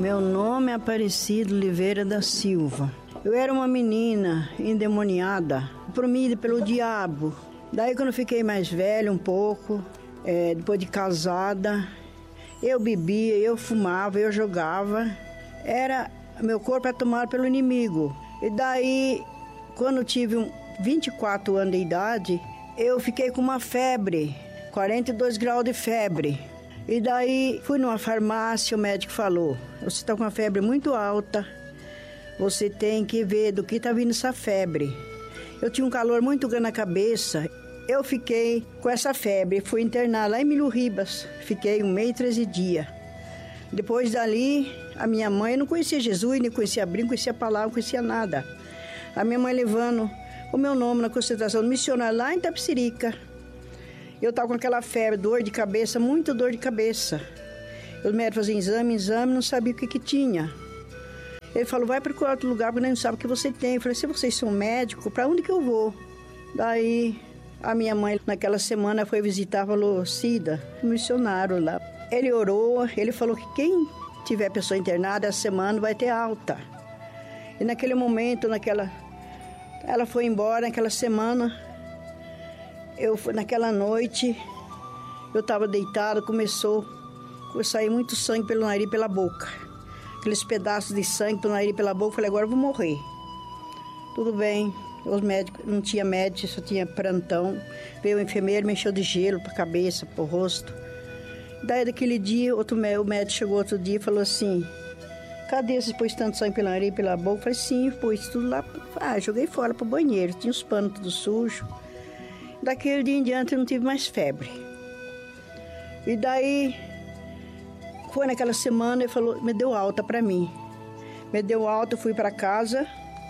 Meu nome é Aparecido Oliveira da Silva. Eu era uma menina endemoniada, oprimida pelo diabo. Daí quando eu fiquei mais velha um pouco, depois de casada, eu bebia, eu fumava, eu jogava. Meu corpo era tomado pelo inimigo. E daí, quando eu tive 24 anos de idade, eu fiquei com uma febre, 42 graus de febre. E daí, fui numa farmácia, o médico falou, você está com uma febre muito alta, você tem que ver do que está vindo essa febre. Eu tinha um calor muito grande na cabeça, eu fiquei com essa febre, fui internar lá em Milho Ribas, fiquei 1 mês e 13 dias. Depois dali, a minha mãe não conhecia Jesus, nem conhecia a Bíblia, não conhecia a palavra, não conhecia nada. A minha mãe levando o meu nome na concentração missionária lá em Itapecerica. Eu estava com aquela febre, dor de cabeça, muita dor de cabeça. Os médicos faziam exame, não sabia o que tinha. Ele falou, vai procurar outro lugar, porque não sabe o que você tem. Eu falei, se vocês são médicos, para onde que eu vou? Daí, a minha mãe, naquela semana, foi visitar, falou, Cida, missionário lá. Ele orou, ele falou que quem tiver pessoa internada, essa semana vai ter alta. E naquele momento, ela foi embora, naquela semana, naquela noite, eu estava deitada, começou a sair muito sangue pelo nariz e pela boca. Aqueles pedaços de sangue pelo nariz e pela boca, eu falei, agora eu vou morrer. Tudo bem, os médicos, não tinha médico, só tinha plantão. Veio o enfermeiro, me encheu de gelo para a cabeça, para o rosto. Daí daquele dia, o médico chegou outro dia e falou assim, cadê você pôs tanto sangue pelo nariz e pela boca? Eu falei, sim, pôs tudo lá. Joguei fora para o banheiro, tinha os panos tudo sujos. Daquele dia em diante eu não tive mais febre. E daí, foi naquela semana, ele falou, me deu alta para mim. Me deu alta, eu fui para casa.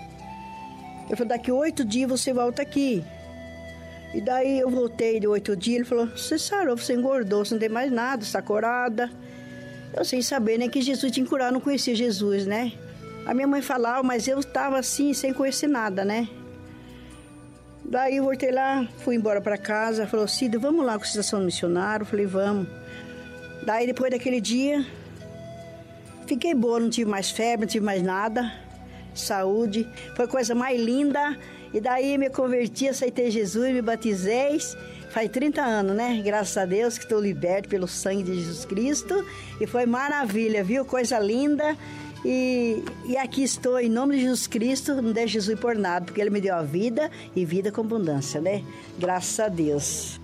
Ele falou, daqui 8 dias você volta aqui. E daí eu voltei de 8 dias, ele falou, você sarou, você engordou, você não tem mais nada, está curada. Eu sem saber nem que Jesus tinha curado, não conhecia Jesus, né? A minha mãe falava, mas eu estava assim, sem conhecer nada, né? Daí eu voltei lá, fui embora para casa, falou, Cida, vamos lá com a Concentração Missionária? Eu falei, vamos. Daí depois daquele dia, fiquei boa, não tive mais febre, não tive mais nada, saúde, foi a coisa mais linda. E daí me converti, aceitei Jesus, me batizei, faz 30 anos, né? Graças a Deus que estou liberto pelo sangue de Jesus Cristo. E foi maravilha, viu? Coisa linda. E aqui estou, em nome de Jesus Cristo, não deixe Jesus por nada, porque Ele me deu a vida e vida com abundância, né? Graças a Deus.